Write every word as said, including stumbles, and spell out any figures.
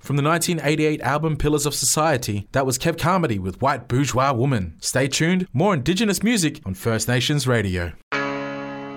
From the nineteen eighty-eight album Pillars of Society, that was Kev Carmody with White Bourgeois Woman. Stay tuned, more Indigenous music on First Nations Radio.